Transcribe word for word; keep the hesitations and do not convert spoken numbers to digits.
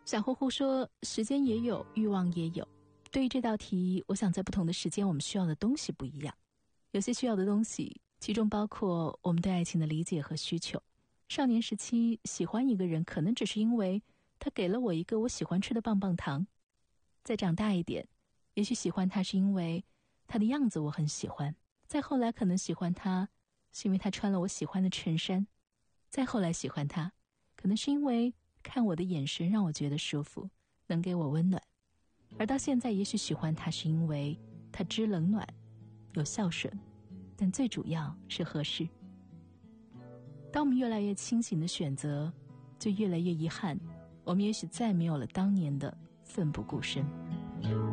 小呼呼说，时间也有，欲望也有。对于这道题，我想在不同的时间我们需要的东西不一样。有些需要的东西其中包括我们对爱情的理解和需求。少年时期喜欢一个人，可能只是因为他给了我一个我喜欢吃的棒棒糖。再长大一点，也许喜欢他是因为他的样子我很喜欢。再后来可能喜欢他是因为他穿了我喜欢的衬衫。再后来喜欢他可能是因为看我的眼神让我觉得舒服，能给我温暖。而到现在也许喜欢他是因为他知冷暖，有孝顺，但最主要是合适。当我们越来越清醒的选择，就越来越遗憾，我们也许再没有了当年的奋不顾身。